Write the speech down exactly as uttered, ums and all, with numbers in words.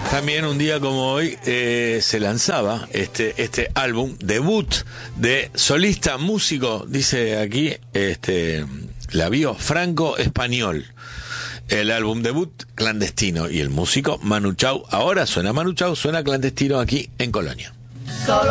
También un día como hoy eh, se lanzaba este, este álbum, debut de solista músico, dice aquí, este, la bio, Franco Español. El álbum debut, Clandestino, y el músico Manu Chao. Ahora suena Manu Chao, suena Clandestino aquí en Colonia. Solo